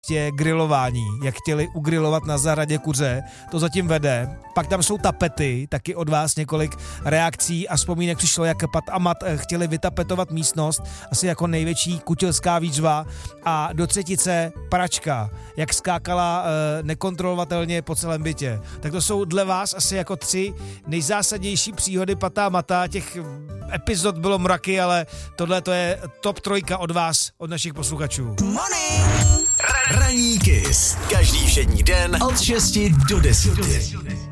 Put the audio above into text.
grilování, jak chtěli ugrilovat na zahradě kuře, to zatím vede. Pak tam jsou tapety, taky od vás několik reakcí a vzpomínek přišlo, jak Pat a Mat chtěli vytapetovat místnost, asi jako největší kutilská výzva, a do třetice pračka, jak skákala nekontrolovatelně po celém bytě. Tak to jsou dle vás asi jako 3 nejzásadnější příhody Pata a Mata. Těch epizod bylo mraky, ale tohle to je top 3 od vás, od našich posluchačů. Ranní Kiss. Každý všední den od 6 do 10.